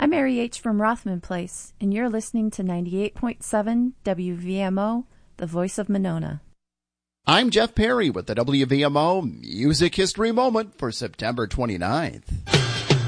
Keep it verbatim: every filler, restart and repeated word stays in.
I'm Mary H. from Rothman Place, and you're listening to ninety-eight point seven W V M O, the voice of Monona. I'm Jeff Perry with the W V M O Music History Moment for September twenty-ninth.